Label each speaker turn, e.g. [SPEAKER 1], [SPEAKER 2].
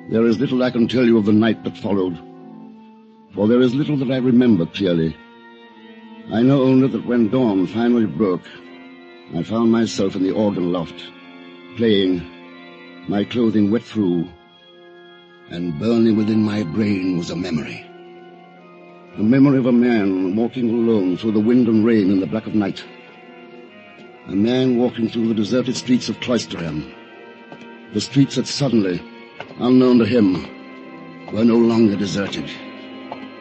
[SPEAKER 1] There is little I can tell you of the night that followed, for there is little that I remember clearly. I know only that when dawn finally broke, I found myself in the organ loft, playing, my clothing wet through, and burning within my brain was a memory. A memory of a man walking alone through the wind and rain in the black of night. A man walking through the deserted streets of Cloisterham. The streets that suddenly, unknown to him, were no longer deserted.